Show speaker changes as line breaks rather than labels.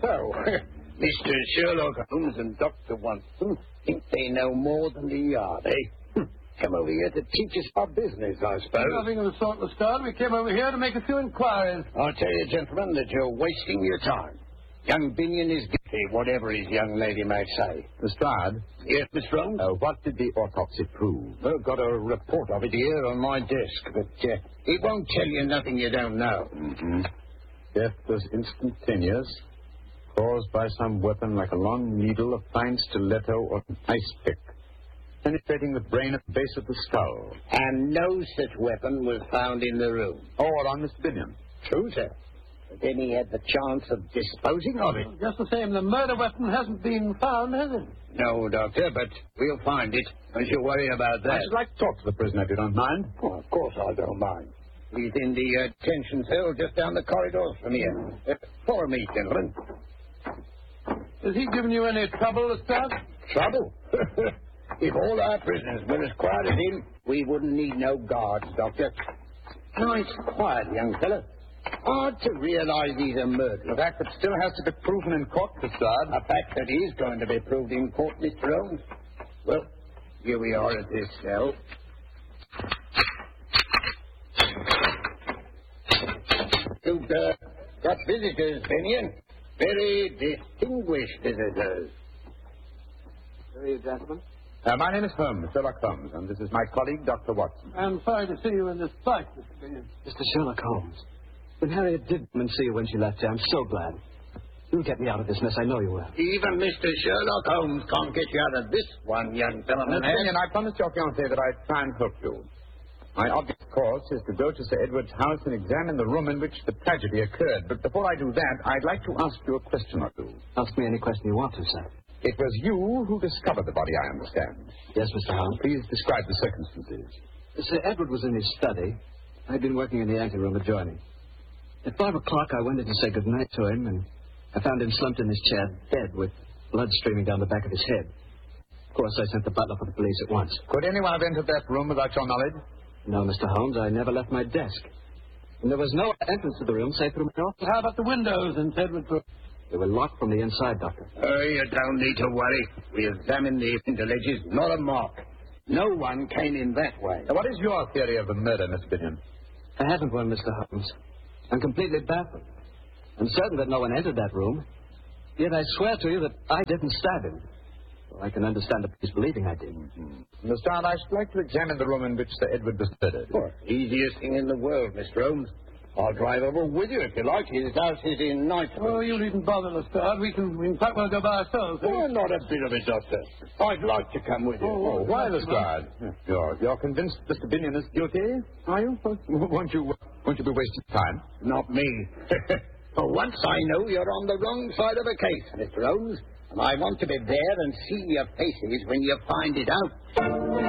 So, Mr. Sherlock Holmes and Dr. Watson think they know more than the yard, eh? Come over here to teach us our business, I suppose.
Nothing of the sort, Lestrade. We came over here to make a few inquiries.
I'll tell you, gentlemen, that you're wasting your time. Young Binion is guilty, whatever his young lady might say.
Lestrade?
Yes, Mr. Holmes?
What did the autopsy prove?
I've got a report of it here on my desk, but it won't tell you nothing you don't know.
Mm-hmm. Death was instantaneous, caused by some weapon like a long needle, a fine stiletto, or an ice pick, penetrating the brain at the base of the skull.
And no such weapon was found in the room.
Or on Mr. Binion.
True, sir. But then he had the chance of disposing of it.
Just the same, the murder weapon hasn't been found, has it?
No, Doctor, but we'll find it. Don't you worry about that.
I should like to talk to the prisoner, if you don't mind.
Oh, of course I don't mind. He's in the detention cell just down the corridors from here. Follow me, gentlemen.
Has he given you any trouble, Lestrade?
Trouble? If all our prisoners were as quiet as him, we wouldn't need no guards, Doctor. Nice, quiet young fellow. Hard to realize he's a murderer.
A fact that still has to be proven in court, Lestrade.
A fact that is going to be proved in court, Mr. Holmes. Well, here we are at this cell. You've got visitors, Binion. Very distinguished visitors.
Who are you, gentlemen?
My name is Holmes, Sherlock Holmes, and this is my colleague, Dr. Watson.
I'm sorry to see you in this plight, Mr. Binion.
Mr. Sherlock Holmes, when Harriet did come and see you when she left here, I'm so glad. You'll get me out of this mess, I know you will.
Even Mr. Sherlock Holmes can't get you out of this one, young gentleman.
Binion, I promised your fiancée that I'd try and help you. My object, of course, is to go to Sir Edward's house and examine the room in which the tragedy occurred. But before I do that, I'd like to ask you a question or two.
Ask me any question you want to, sir.
It was you who discovered the body, I understand.
Yes, Mr. Holmes.
Please describe the circumstances.
Sir Edward was in his study. I'd been working in the anteroom adjoining. At 5 o'clock, I went in to say goodnight to him, and I found him slumped in his chair, dead, with blood streaming down the back of his head. Of course, I sent the butler for the police at once.
Could anyone have entered that room without your knowledge?
No, Mr. Holmes, I never left my desk. And there was no entrance to the room save through my door.
How about the windows in Tedworth Room?
They were locked from the inside, Doctor.
You don't need to worry. We examined the ledges, not a mark. No one came in that way.
Now, what is your theory of the murder, Miss Binion?
I haven't one, Mr. Holmes. I'm completely baffled. I'm certain that no one entered that room. Yet I swear to you that I didn't stab him. Well, I can understand the police believing I did.
Mm-hmm. Lestrade, I should like to examine the room in which Sir Edward was murdered.
Well, easiest thing in the world, Mr. Holmes. I'll drive over with you if you like. His house is in Knightsbridge.
Oh, you needn't bother, Lestrade. In fact, we'll go by ourselves.
Oh, not a bit of it, Doctor. I'd like to come with you.
Oh, why, Lestrade? You're convinced Mr. Binion is guilty, are you? Won't you be wasting time?
Not me. For once I know you're on the wrong side of a case, Mr. Holmes, and I want to be there and see your faces when you find it out.